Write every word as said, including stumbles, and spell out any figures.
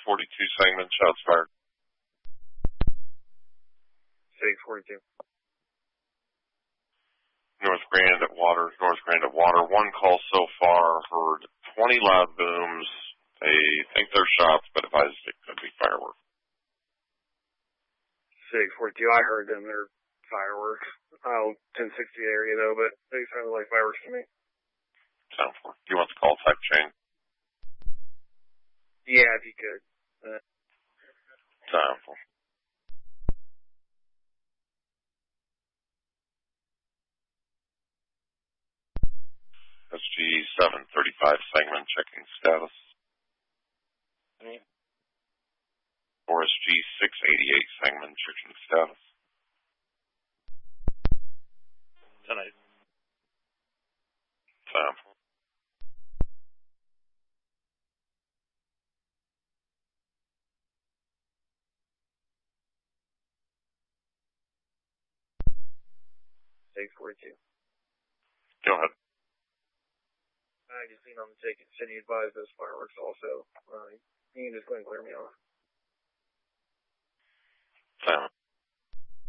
forty-two Sangamon, shots fired. six forty-two. North Grand at Water, North Grand at Water. One call so far, heard twenty loud booms. They think they're shots, but advised it could be fireworks. six forty-two, I heard them. They're fireworks. Oh, ten sixty area though, but they sounded like fireworks to me. Sound for. Do you want the call type chain? Yeah, if you could. Uh, Sound for. S G seven thirty-five Sangamon checking status. mm-hmm. Or S G six eighty-eight Sangamon checking status. Tonight. Sound for. six forty-two. Go ahead. I just seen on the ticket, City advised those fireworks also. Uh, you can just go and clear me off. Sound.